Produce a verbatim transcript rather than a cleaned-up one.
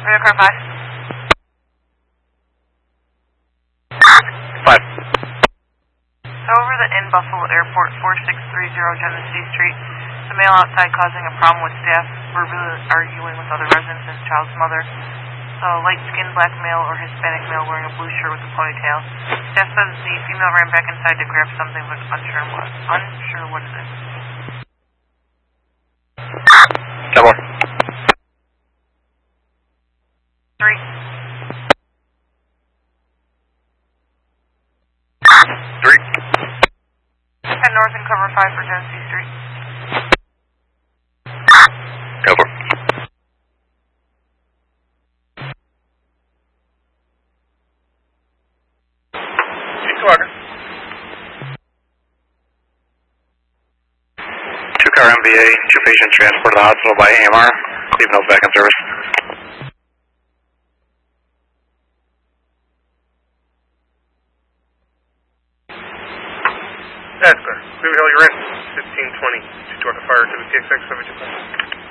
Radar car five. Five. So over the in Buffalo Airport, four six three zero Genesee Street, the male outside causing a problem with staff, verbally arguing with other residents and his child's mother. So light-skinned black male or Hispanic male wearing a blue shirt with a ponytail. Staff says the female ran back inside to grab something, but unsure what. Unsure what it is. Ten more. Three. Three. Head north and cover five for Genesee Street. Cover. Walker. Two car M V A, two patients transported to the hospital by A M R. Leave notes back in service. That's clear. Clear Hill, you're in. fifteen twenty. Two door to fire to the T X X seven two five.